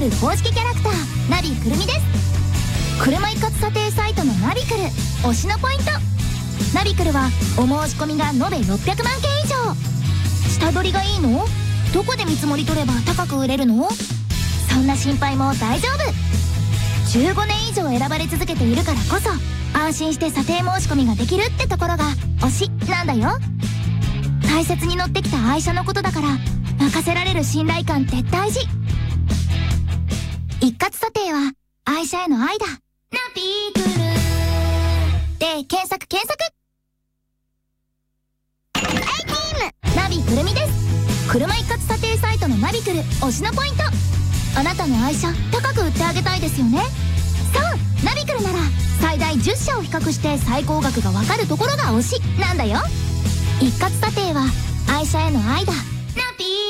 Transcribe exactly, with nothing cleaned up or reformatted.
ル公式キャラクターナビくるみです。車一括査定サイトのナビクル推しのポイント。ナビクルはお申し込みが延べろっぴゃくまんけん以上。下取りがいいの？どこで見積もり取れば高く売れるの？そんな心配も大丈夫。じゅうごねん以上選ばれ続けているからこそ安心して査定申し込みができるってところが推しなんだよ。大切に乗ってきた愛車のことだから任せられる信頼感って大事。一括査定は愛車への愛だ。ナビクルで検索検索。ナビくるみです。車一括査定サイトのナビクル推しのポイント。あなたの愛車高く売ってあげたいですよね。そうナビクルなら最大じゅっしゃを比較して最高額がわかるところが推しなんだよ。一括査定は愛車への愛だ。